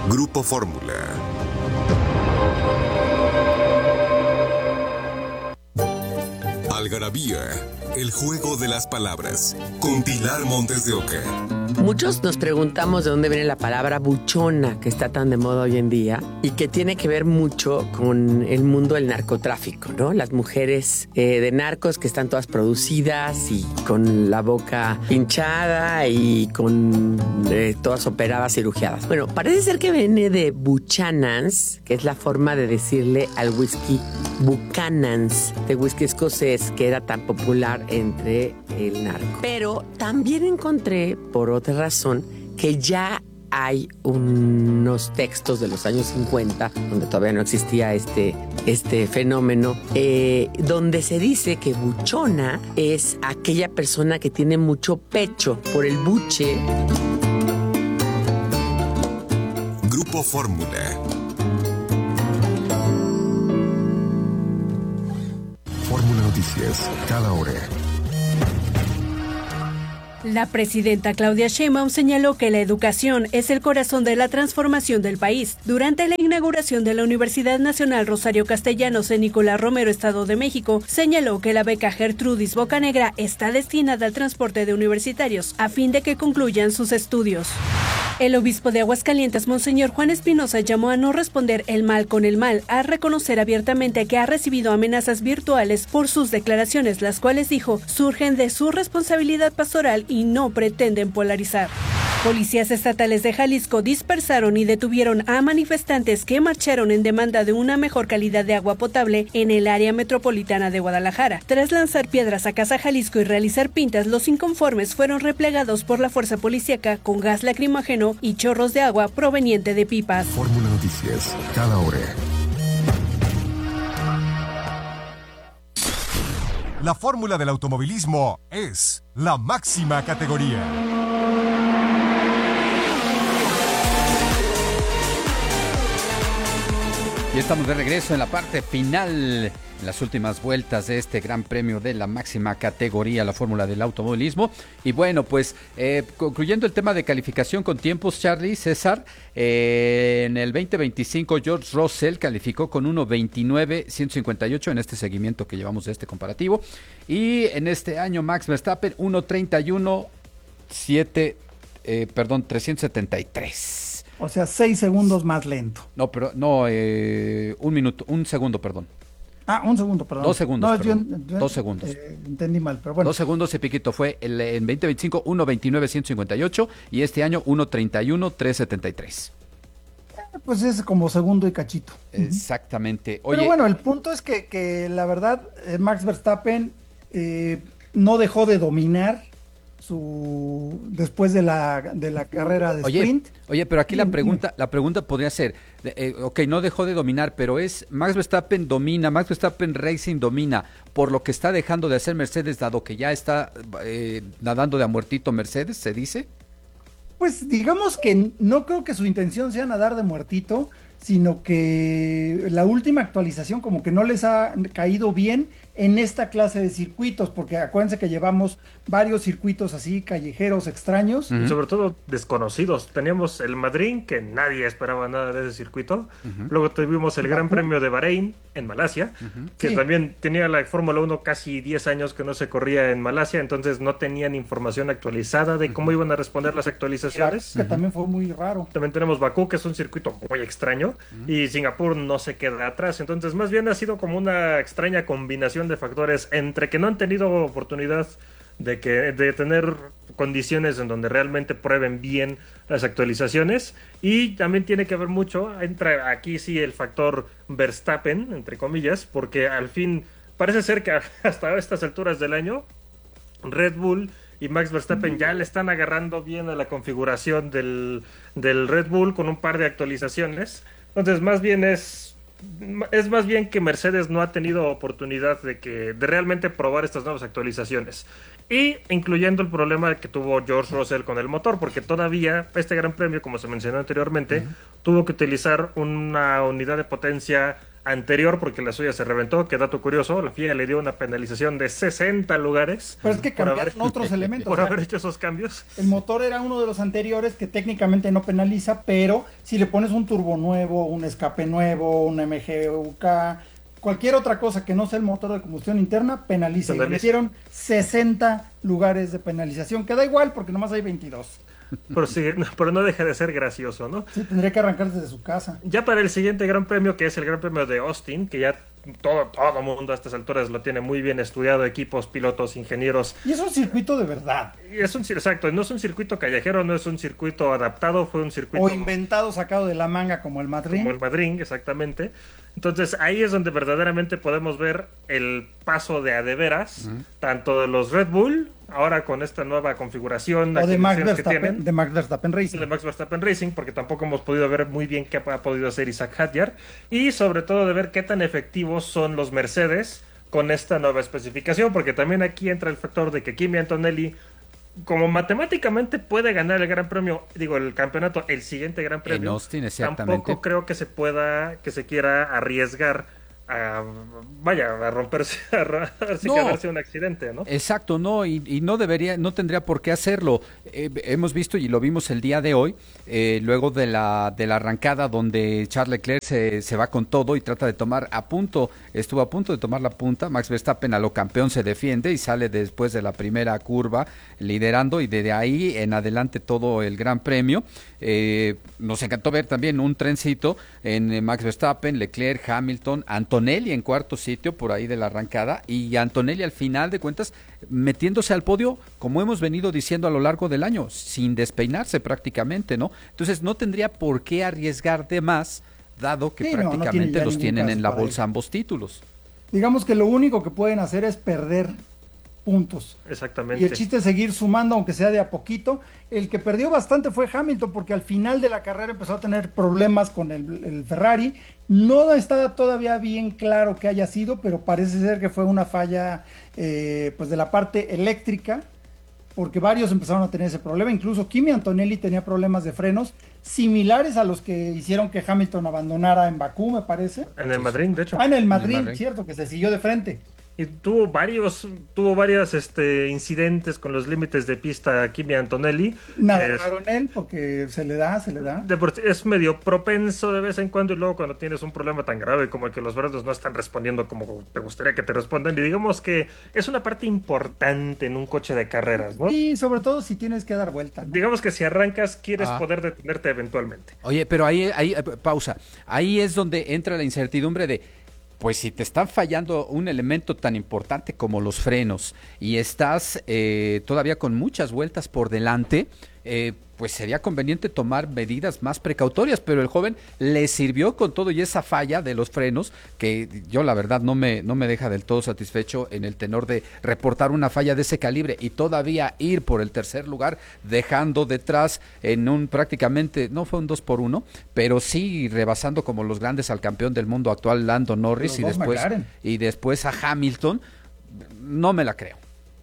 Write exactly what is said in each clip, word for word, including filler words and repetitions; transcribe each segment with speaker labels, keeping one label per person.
Speaker 1: Grupo Fórmula. Algarabía, el juego de las palabras, con Pilar Montes de Oca.
Speaker 2: Muchos nos preguntamos de dónde viene la palabra buchona, que está tan de moda hoy en día, y que tiene que ver mucho con el mundo del narcotráfico, ¿no? Las mujeres eh, de narcos que están todas producidas y con la boca hinchada y con eh, todas operadas, cirugiadas. Bueno, parece ser que viene de Buchanan's, que es la forma de decirle al whisky Buchanan's, de whisky escocés, que era tan popular entre el narco. Pero también encontré, por otra razón, que ya hay unos textos de los años cincuenta, donde todavía no existía este, este fenómeno, eh, donde se dice que buchona es aquella persona que tiene mucho pecho por el buche.
Speaker 1: Grupo Fórmula. Fórmula Noticias, cada hora.
Speaker 3: La presidenta Claudia Sheinbaum señaló que la educación es el corazón de la transformación del país. Durante la inauguración de la Universidad Nacional Rosario Castellanos en Nicolás Romero, Estado de México, señaló que la beca Gertrudis Bocanegra está destinada al transporte de universitarios a fin de que concluyan sus estudios. El obispo de Aguascalientes, Monseñor Juan Espinosa, llamó a no responder el mal con el mal, a reconocer abiertamente que ha recibido amenazas virtuales por sus declaraciones, las cuales, dijo, surgen de su responsabilidad pastoral y no pretenden polarizar. Policías estatales de Jalisco dispersaron y detuvieron a manifestantes que marcharon en demanda de una mejor calidad de agua potable en el área metropolitana de Guadalajara. Tras lanzar piedras a Casa Jalisco y realizar pintas, los inconformes fueron replegados por la fuerza policíaca con gas lacrimógeno y chorros de agua proveniente de pipas.
Speaker 1: Fórmula Noticias, cada hora.
Speaker 4: La fórmula del automovilismo es la máxima categoría.
Speaker 5: Y estamos de regreso en la parte final, en las últimas vueltas de este Gran Premio de la máxima categoría, la fórmula del automovilismo. Y bueno, pues eh, concluyendo el tema de calificación con tiempos, Charlie, César, eh, en el veinte veinticinco George Russell calificó con uno veintinueve ciento cincuenta y ocho en este seguimiento que llevamos de este comparativo. Y en este año Max Verstappen uno treinta y uno siete, eh, perdón, trescientos setenta y tres.
Speaker 6: O sea, seis segundos más lento.
Speaker 5: No, pero no, eh, un minuto, un segundo, perdón.
Speaker 6: Ah, un segundo, perdón.
Speaker 5: Dos segundos,
Speaker 6: no,
Speaker 5: perdón.
Speaker 6: Yo, yo,
Speaker 5: Dos segundos.
Speaker 6: Eh, entendí mal, pero bueno.
Speaker 5: Dos segundos y piquito fue el, en veinte veinticinco uno veintinueve ciento cincuenta y ocho y este año uno treinta y uno trescientos setenta y tres.
Speaker 6: Pues es como segundo y cachito.
Speaker 5: Exactamente. Oye,
Speaker 6: pero bueno, el punto es que, que la verdad, eh, Max Verstappen eh, no dejó de dominar su después de la de la carrera de
Speaker 5: oye,
Speaker 6: sprint.
Speaker 5: Oye, pero aquí la pregunta la pregunta podría ser, eh, ok, no dejó de dominar, pero es Max Verstappen domina, Max Verstappen Racing domina por lo que está dejando de hacer Mercedes, dado que ya está eh, nadando de a muertito Mercedes, ¿se dice?
Speaker 6: Pues digamos que no creo que su intención sea nadar de muertito, sino que la última actualización como que no les ha caído bien en esta clase de circuitos, porque acuérdense que llevamos varios circuitos así callejeros extraños.
Speaker 7: Uh-huh. Y sobre todo desconocidos. Teníamos el Madrid, que nadie esperaba nada de ese circuito. Uh-huh. Luego tuvimos el Gran Premio de Bahrein en Malasia, uh-huh. que sí. también tenía la Fórmula uno casi diez años que no se corría en Malasia, entonces no tenían información actualizada de cómo iban a responder las actualizaciones.
Speaker 6: Que uh-huh. también fue muy raro.
Speaker 7: También tenemos Bakú, que es un circuito muy extraño, uh-huh. y Singapur no se queda atrás. Entonces más bien ha sido como una extraña combinación de factores entre que no han tenido oportunidad de que de tener condiciones en donde realmente prueben bien las actualizaciones, y también tiene que ver mucho, entra aquí sí el factor Verstappen, entre comillas, porque al fin parece ser que hasta estas alturas del año Red Bull y Max Verstappen ya le están agarrando bien a la configuración del, del Red Bull con un par de actualizaciones. Entonces más bien es es más bien que Mercedes no ha tenido oportunidad de que de realmente probar estas nuevas actualizaciones, y incluyendo el problema que tuvo George Russell con el motor, porque todavía este Gran Premio, como se mencionó anteriormente, uh-huh. tuvo que utilizar una unidad de potencia anterior porque la suya se reventó, que dato curioso, la F I A le dio una penalización de sesenta lugares.
Speaker 6: Pero es que cambiaron haber, otros elementos.
Speaker 7: Por o sea, haber hecho esos cambios.
Speaker 6: El motor era uno de los anteriores que técnicamente no penaliza, pero si le pones un turbo nuevo, un escape nuevo, un M G U K, cualquier otra cosa que no sea el motor de combustión interna, penaliza. penaliza. Y le metieron sesenta lugares de penalización, que da igual porque nomás hay veintidós.
Speaker 7: Pero, sí, pero no deja de ser gracioso, ¿no?
Speaker 6: Sí, tendría que arrancar desde su casa.
Speaker 7: Ya para el siguiente Gran Premio, que es el Gran Premio de Austin, que ya todo todo mundo a estas alturas lo tiene muy bien estudiado, equipos, pilotos, ingenieros.
Speaker 6: Y es un circuito de verdad.
Speaker 7: Y es un, exacto, no es un circuito callejero, no es un circuito adaptado, fue un circuito...
Speaker 6: O inventado, sacado de la manga, como el Madrid.
Speaker 7: Como el Madrid, exactamente. Entonces ahí es donde verdaderamente podemos ver el paso de a de veras, uh-huh. tanto de los Red Bull, ahora con esta nueva configuración
Speaker 6: o de Max Verstappen, de Max Verstappen Racing.
Speaker 7: De Max Verstappen Racing, porque tampoco hemos podido ver muy bien qué ha podido hacer Isaac Hadjar, y sobre todo de ver qué tan efectivos son los Mercedes con esta nueva especificación, porque también aquí entra el factor de que Kimi Antonelli, como matemáticamente puede ganar el Gran Premio, digo el campeonato, el siguiente Gran Premio,
Speaker 5: en Austin, exactamente.
Speaker 7: Tampoco creo que se pueda, que se quiera arriesgar a, vaya, a romperse, a, a no, ganarse un accidente, ¿no?
Speaker 5: Exacto, no, y, y no debería, no tendría por qué hacerlo. Eh, hemos visto y lo vimos el día de hoy, eh, luego de la de la arrancada donde Charles Leclerc se, se va con todo y trata de tomar a punto, estuvo a punto de tomar la punta, Max Verstappen a lo campeón se defiende y sale después de la primera curva liderando y desde ahí en adelante todo el Gran Premio. Eh, nos encantó ver también un trencito en eh, Max Verstappen, Leclerc, Hamilton, Antonelli en cuarto sitio por ahí de la arrancada y Antonelli al final de cuentas metiéndose al podio como hemos venido diciendo a lo largo del año, sin despeinarse prácticamente, ¿no? Entonces no tendría por qué arriesgar de más dado que sí, prácticamente no, no tiene los tienen en la bolsa ambos títulos.
Speaker 6: Digamos que lo único que pueden hacer es perder puntos.
Speaker 7: Exactamente.
Speaker 6: Y el chiste es seguir sumando, aunque sea de a poquito. El que perdió bastante fue Hamilton, porque al final de la carrera empezó a tener problemas con el, el Ferrari. No está todavía bien claro que haya sido, pero parece ser que fue una falla eh, pues de la parte eléctrica, porque varios empezaron a tener ese problema. Incluso Kimi Antonelli tenía problemas de frenos similares a los que hicieron que Hamilton abandonara en Bakú, me parece.
Speaker 7: En el Madrid, de hecho.
Speaker 6: Ah, en el Madrid, en el Madrid. Cierto, que se siguió de frente.
Speaker 7: Y tuvo varios, tuvo varios este, incidentes con los límites de pista Kimi Antonelli.
Speaker 6: Nada raro en él, porque se le da, se le da.
Speaker 7: De, es medio propenso de vez en cuando, y luego cuando tienes un problema tan grave como el que los frenos no están respondiendo como te gustaría que te respondan, y digamos que es una parte importante en un coche de carreras, ¿no?
Speaker 6: Y sobre todo si tienes que dar vuelta, ¿no?
Speaker 7: Digamos que si arrancas, quieres
Speaker 5: ah.
Speaker 7: poder detenerte eventualmente.
Speaker 5: Oye, pero ahí, ahí, pausa, ahí es donde entra la incertidumbre de pues si te están fallando un elemento tan importante como los frenos y estás eh, todavía con muchas vueltas por delante, eh, pues sería conveniente tomar medidas más precautorias, pero el joven le sirvió con todo y esa falla de los frenos, que yo la verdad no me, no me deja del todo satisfecho en el tenor de reportar una falla de ese calibre y todavía ir por el tercer lugar, dejando detrás en un prácticamente, no fue un dos por uno, pero sí rebasando como los grandes al campeón del mundo actual, Lando Norris, y después, y después a Hamilton. No me la creo.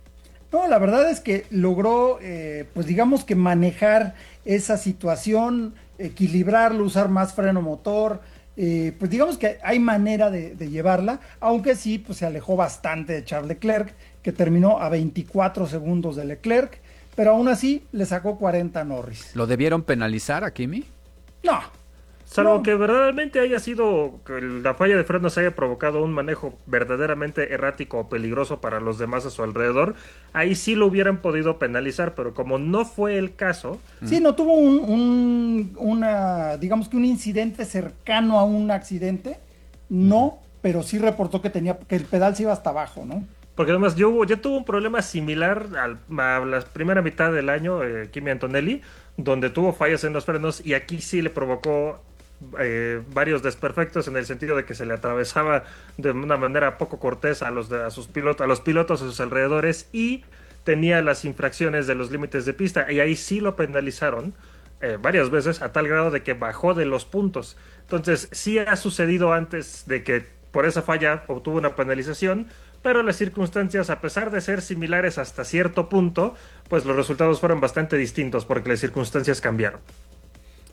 Speaker 6: No, la verdad es que logró, eh, pues digamos que manejar esa situación, equilibrarlo, usar más freno motor, eh, pues digamos que hay manera de, de llevarla, aunque sí, pues se alejó bastante de Charles Leclerc, que terminó a veinticuatro segundos de Leclerc, pero aún así le sacó cuarenta a Norris.
Speaker 5: ¿Lo debieron penalizar a Kimi?
Speaker 6: No.
Speaker 7: Salvo
Speaker 6: no.
Speaker 7: que verdaderamente haya sido, que la falla de frenos haya provocado un manejo verdaderamente errático o peligroso para los demás a su alrededor, ahí sí lo hubieran podido penalizar, pero como no fue el caso...
Speaker 6: Sí, no tuvo un, un una, digamos que un incidente cercano a un accidente, no, pero sí reportó que tenía, que el pedal se iba hasta abajo, ¿no?
Speaker 7: Porque además yo ya tuvo un problema similar al, a la primera mitad del año, eh, Kimi Antonelli, donde tuvo fallas en los frenos y aquí sí le provocó eh, varios desperfectos en el sentido de que se le atravesaba de una manera poco cortés a los de, a sus pilotos, a los pilotos a sus alrededores, y tenía las infracciones de los límites de pista, y ahí sí lo penalizaron eh, varias veces a tal grado de que bajó de los puntos. Entonces sí ha sucedido antes de que por esa falla obtuvo una penalización, pero las circunstancias, a pesar de ser similares hasta cierto punto, pues los resultados fueron bastante distintos porque las circunstancias cambiaron.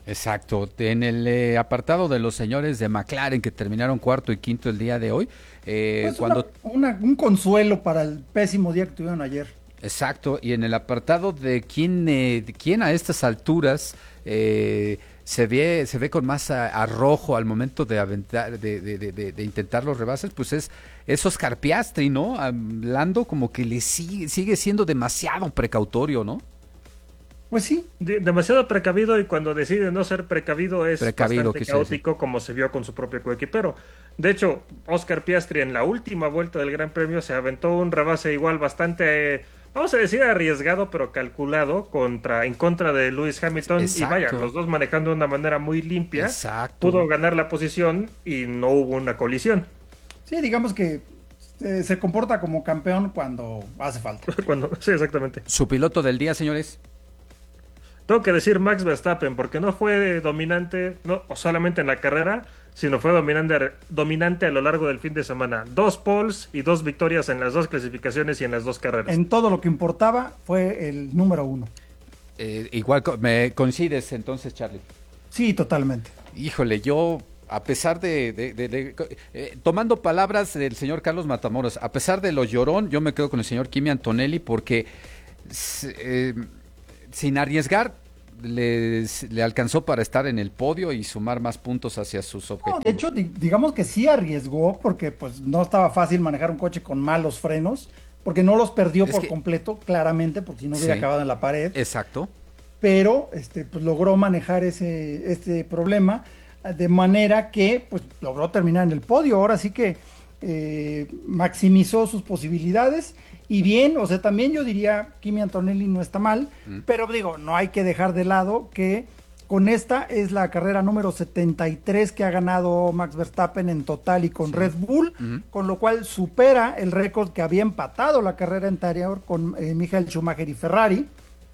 Speaker 5: Exacto. En el eh, apartado de los señores de McLaren que terminaron cuarto y quinto el día de hoy, eh,
Speaker 6: pues
Speaker 5: cuando
Speaker 6: una, una, un consuelo para el pésimo día que tuvieron ayer.
Speaker 5: Exacto. Y en el apartado de quién, eh, de quién a estas alturas eh, se ve se ve con más a, arrojo al momento de aventar, de, de, de, de, de intentar los rebases, pues es, es Oscar Piastri, ¿no? A Lando como que le sigue, sigue siendo demasiado precautorio, ¿no?
Speaker 6: Pues sí.
Speaker 7: De, demasiado precavido, y cuando decide no ser precavido es
Speaker 5: precavido,
Speaker 7: bastante caótico, decir. Como se vio con su propio coequipero. De hecho, Oscar Piastri en la última vuelta del Gran Premio se aventó un rebase igual bastante... Eh, vamos a decir arriesgado, pero calculado contra en contra de Lewis Hamilton. Exacto. Y vaya, los dos manejando de una manera muy limpia.
Speaker 5: Exacto.
Speaker 7: Pudo ganar la posición y no hubo una colisión.
Speaker 6: Sí, digamos que eh, se comporta como campeón cuando hace falta.
Speaker 7: cuando, sí, exactamente.
Speaker 5: Su piloto del día, señores.
Speaker 7: Tengo que decir Max Verstappen, porque no fue dominante, no solamente en la carrera, sino fue dominante, dominante a lo largo del fin de semana. Dos poles y dos victorias en las dos clasificaciones y en las dos carreras.
Speaker 6: En todo lo que importaba fue el número uno.
Speaker 5: Eh, igual, ¿me coincides entonces, Charlie?
Speaker 6: Sí, totalmente.
Speaker 5: Híjole, yo, a pesar de... de, de, de eh, tomando palabras del señor Carlos Matamoros, a pesar de lo llorón, yo me quedo con el señor Kimi Antonelli porque... Eh, sin arriesgar, le, le alcanzó para estar en el podio y sumar más puntos hacia sus objetivos.
Speaker 6: No, de hecho, di- digamos que sí arriesgó, porque pues no estaba fácil manejar un coche con malos frenos, porque no los perdió es por que... completo, claramente, porque si no hubiera sí. acabado en la pared.
Speaker 5: Exacto.
Speaker 6: Pero este, pues, logró manejar ese este problema de manera que pues logró terminar en el podio. Ahora sí que eh, maximizó sus posibilidades. Y bien, o sea, también yo diría, Kimi Antonelli no está mal, mm. pero digo, no hay que dejar de lado que con esta es la carrera número setenta y tres que ha ganado Max Verstappen en total y con sí. Red Bull, mm-hmm. con lo cual supera el récord que había empatado la carrera anterior con eh, Michael Schumacher y Ferrari,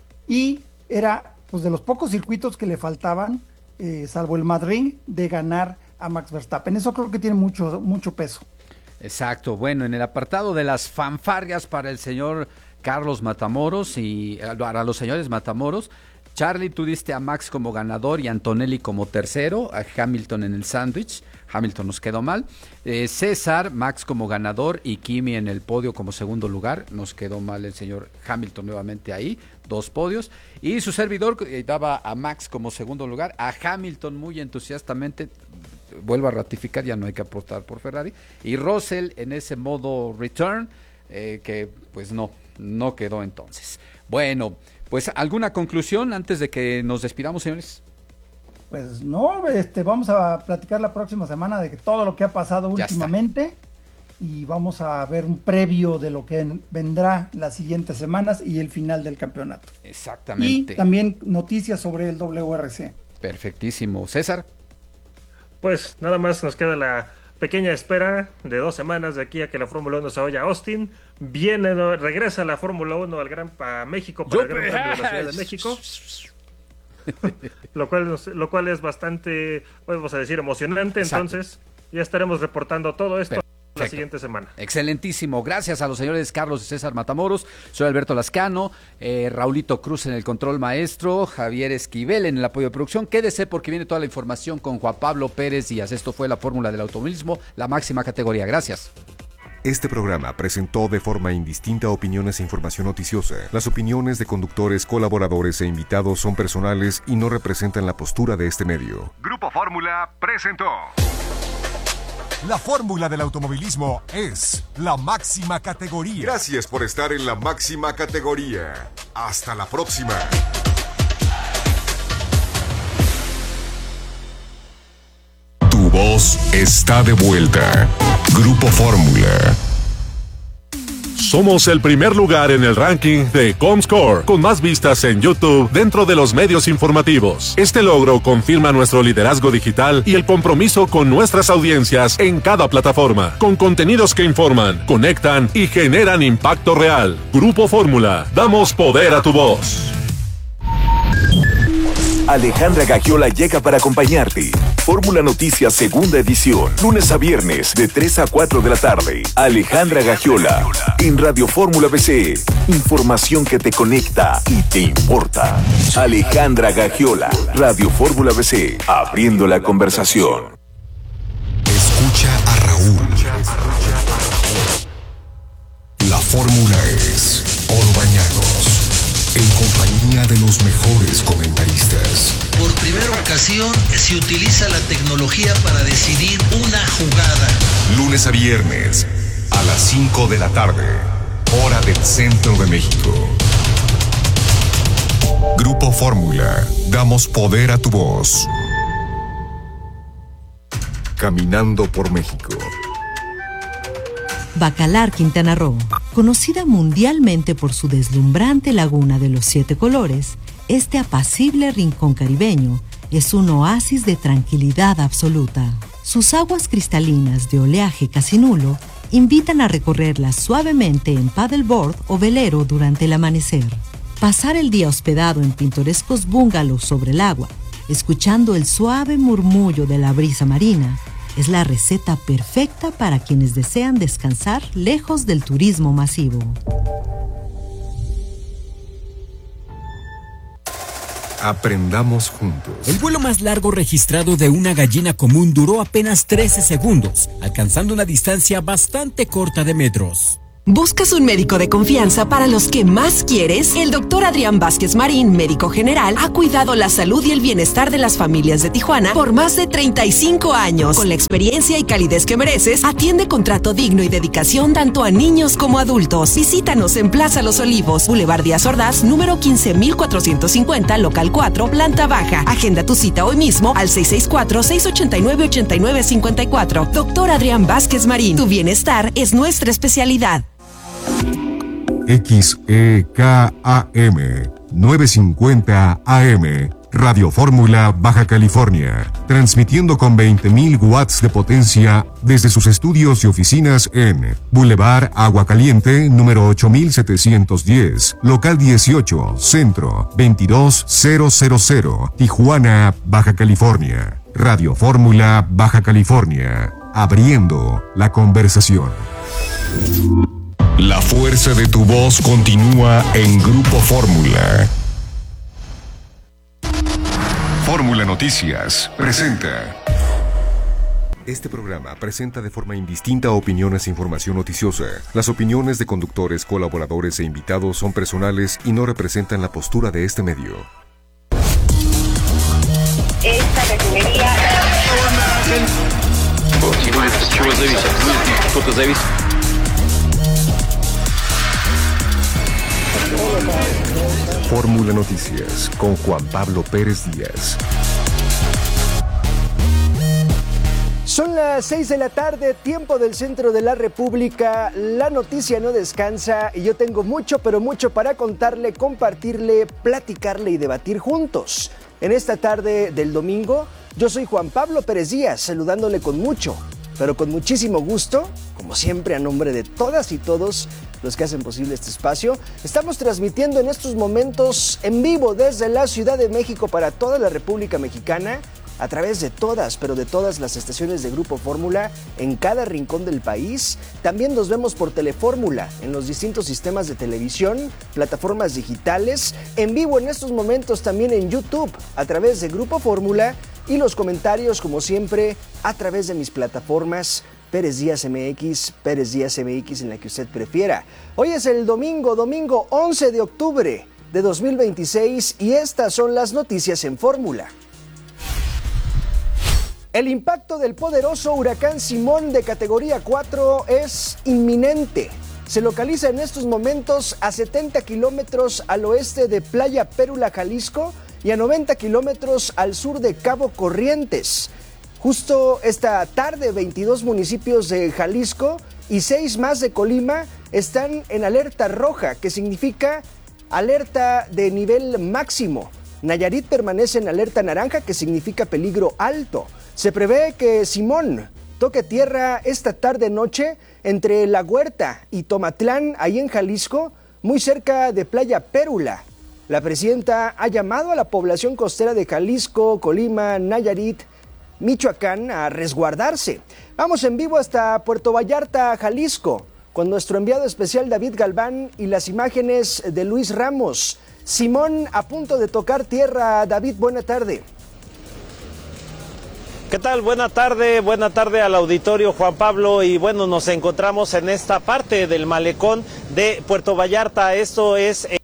Speaker 6: y era pues de los pocos circuitos que le faltaban, eh, salvo el Madrid, de ganar a Max Verstappen. Eso creo que tiene mucho, mucho peso.
Speaker 5: Exacto, bueno, en el apartado de las fanfarrias para el señor Carlos Matamoros y para los señores Matamoros, Charlie, tú diste a Max como ganador y a Antonelli como tercero, a Hamilton en el sándwich, Hamilton nos quedó mal, eh, César, Max como ganador y Kimi en el podio como segundo lugar, nos quedó mal el señor Hamilton nuevamente ahí, dos podios, y su servidor eh, daba a Max como segundo lugar, a Hamilton muy entusiastamente, vuelvo a ratificar, ya no hay que apostar por Ferrari, y Russell en ese modo return, eh, que pues no, no quedó entonces. Bueno, pues ¿alguna conclusión antes de que nos despidamos, señores?
Speaker 6: Pues no, este, vamos a platicar la próxima semana de todo lo que ha pasado ya últimamente está. Y vamos a ver un previo de lo que vendrá las siguientes semanas y el final del campeonato.
Speaker 5: Exactamente.
Speaker 6: Y también noticias sobre el W R C.
Speaker 5: Perfectísimo. César.
Speaker 7: Pues nada más nos queda la pequeña espera de dos semanas de aquí a que la Fórmula uno se vaya a Austin. Viene, regresa la Fórmula uno al Gran a México para Yo el Gran Premio de la Ciudad de México. lo cual lo cual es bastante, vamos a decir, emocionante. Exacto. Entonces ya estaremos reportando todo esto. Perfecto. La siguiente semana.
Speaker 5: Excelentísimo, gracias a los señores Carlos y César Matamoros, soy Alberto Lascano, eh, Raulito Cruz en el control maestro, Javier Esquivel en el apoyo de producción. Quédese porque viene toda la información con Juan Pablo Pérez Díaz. Esto fue la fórmula del automovilismo, la máxima categoría. Gracias.
Speaker 1: Este programa presentó de forma indistinta opiniones e información noticiosa. Las opiniones de conductores, colaboradores e invitados son personales y no representan la postura de este medio.
Speaker 4: Grupo Fórmula presentó. La fórmula del automovilismo es la máxima categoría.
Speaker 1: Gracias por estar en la máxima categoría. Hasta la próxima. Tu voz está de vuelta. Grupo Fórmula.
Speaker 8: Somos el primer lugar en el ranking de Comscore, con más vistas en YouTube dentro de los medios informativos. Este logro confirma nuestro liderazgo digital y el compromiso con nuestras audiencias en cada plataforma, con contenidos que informan, conectan y generan impacto real. Grupo Fórmula, damos poder a tu voz.
Speaker 9: Alejandra Gagiola llega para acompañarte, Fórmula Noticias Segunda Edición, lunes a viernes de tres a cuatro de la tarde. Alejandra Gagiola, en Radio Fórmula B C. Información que te conecta y te importa. Alejandra Gagiola, Radio Fórmula B C, abriendo la conversación.
Speaker 1: Escucha a Raúl. La fórmula es Oro Bañados, en compañía de los mejores comentaristas.
Speaker 10: Por primera ocasión se utiliza la tecnología para decidir una jugada.
Speaker 1: Lunes a viernes, a las cinco de la tarde, hora del centro de México. Grupo Fórmula, damos poder a tu voz. Caminando por México.
Speaker 11: Bacalar, Quintana Roo, conocida mundialmente por su deslumbrante laguna de los siete colores, este apacible rincón caribeño es un oasis de tranquilidad absoluta. Sus aguas cristalinas de oleaje casi nulo invitan a recorrerlas suavemente en paddleboard o velero durante el amanecer. Pasar el día hospedado en pintorescos bungalows sobre el agua, escuchando el suave murmullo de la brisa marina, es la receta perfecta para quienes desean descansar lejos del turismo masivo.
Speaker 1: Aprendamos juntos.
Speaker 12: El vuelo más largo registrado de una gallina común duró apenas trece segundos, alcanzando una distancia bastante corta de metros.
Speaker 13: ¿Buscas un médico de confianza para los que más quieres? El doctor Adrián Vázquez Marín, médico general, ha cuidado la salud y el bienestar de las familias de Tijuana por más de treinta y cinco años. Con la experiencia y calidez que mereces, atiende con trato digno y dedicación tanto a niños como adultos. Visítanos en Plaza Los Olivos, Boulevard Díaz Ordaz, número quince mil cuatrocientos cincuenta, local cuatro, planta baja. Agenda tu cita hoy mismo al seis seis cuatro, seis ocho nueve, ocho nueve cinco cuatro. Doctor Adrián Vázquez Marín, tu bienestar es nuestra especialidad.
Speaker 1: X E K A M novecientos cincuenta A M, Radio Fórmula Baja California, transmitiendo con veinte mil watts de potencia desde sus estudios y oficinas en Boulevard Agua Caliente, número ocho mil setecientos diez, local dieciocho, centro, veintidós mil, Tijuana, Baja California. Radio Fórmula Baja California, abriendo la conversación. La fuerza de tu voz continúa en Grupo Fórmula. Fórmula Noticias presenta. Este programa presenta de forma indistinta opiniones e información noticiosa. Las opiniones de conductores, colaboradores e invitados son personales y no representan la postura de este medio.
Speaker 14: Esta refinería...
Speaker 1: Fórmula Noticias con Juan Pablo Pérez Díaz.
Speaker 15: Son las seis de la tarde, tiempo del centro de la República. La noticia no descansa y yo tengo mucho, pero mucho para contarle, compartirle, platicarle y debatir juntos. En esta tarde del domingo, yo soy Juan Pablo Pérez Díaz, saludándole con mucho, pero con muchísimo gusto, como siempre a nombre de todas y todos los que hacen posible este espacio. Estamos transmitiendo en estos momentos en vivo desde la Ciudad de México para toda la República Mexicana, a través de todas, pero de todas las estaciones de Grupo Fórmula en cada rincón del país. También nos vemos por Telefórmula en los distintos sistemas de televisión, plataformas digitales, en vivo en estos momentos también en YouTube a través de Grupo Fórmula y los comentarios como siempre a través de mis plataformas Pérez Díaz M X, Pérez Díaz M X en la que usted prefiera. Hoy es el domingo, domingo once de octubre de dos mil veintiséis y estas son las noticias en Fórmula. El impacto del poderoso huracán Simón de categoría cuatro es inminente. Se localiza en estos momentos a setenta kilómetros al oeste de Playa Pérula, Jalisco, y a noventa kilómetros al sur de Cabo Corrientes. Justo esta tarde, veintidós municipios de Jalisco y seis más de Colima están en alerta roja, que significa alerta de nivel máximo. Nayarit permanece en alerta naranja, que significa peligro alto. Se prevé que Simón toque tierra esta tarde-noche entre La Huerta y Tomatlán, ahí en Jalisco, muy cerca de Playa Pérula. La presidenta ha llamado a la población costera de Jalisco, Colima, Nayarit Michoacán, a resguardarse. Vamos en vivo hasta Puerto Vallarta, Jalisco, con nuestro enviado especial David Galván y las imágenes de Luis Ramos. Simón, a punto de tocar tierra. David, buena tarde.
Speaker 16: ¿Qué tal? Buena tarde, buena tarde al auditorio, Juan Pablo, y bueno, nos encontramos en esta parte del malecón de Puerto Vallarta. Esto es Eh...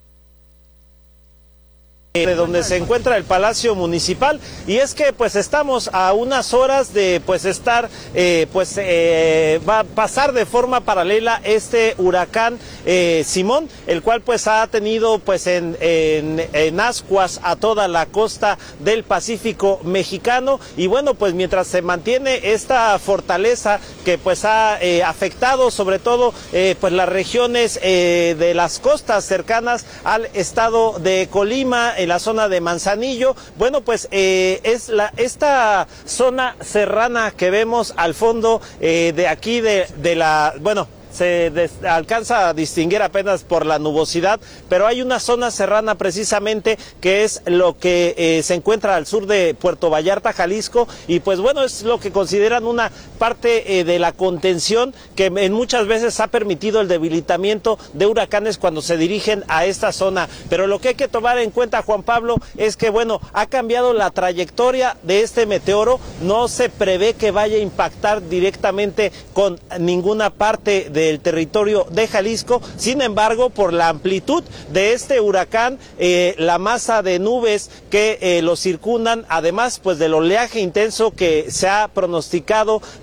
Speaker 16: de donde se encuentra el Palacio Municipal, y es que pues estamos a unas horas de pues estar eh, pues eh, va a pasar de forma paralela este huracán eh, Simón, el cual pues ha tenido pues en, en, en ascuas a toda la costa del Pacífico mexicano, y bueno, pues mientras se mantiene esta fortaleza que pues ha eh, afectado sobre todo eh, pues las regiones eh, de las costas cercanas al estado de Colima, en la zona de Manzanillo, bueno, pues eh, es la esta zona serrana que vemos al fondo eh, de aquí de, de la, bueno, se des, alcanza a distinguir apenas por la nubosidad, pero hay una zona serrana precisamente que es lo que eh, se encuentra al sur de Puerto Vallarta, Jalisco, y pues bueno, es lo que consideran una parte eh, de la contención que en muchas veces ha permitido el debilitamiento de huracanes cuando se dirigen a esta zona. Pero lo que hay que tomar en cuenta, Juan Pablo, es que bueno, ha cambiado la trayectoria de este meteoro, no se prevé que vaya a impactar directamente con ninguna parte de del territorio de Jalisco. Sin embargo, por la amplitud de este huracán, eh, la masa de nubes que eh, lo circundan, además pues del oleaje intenso que se ha pronosticado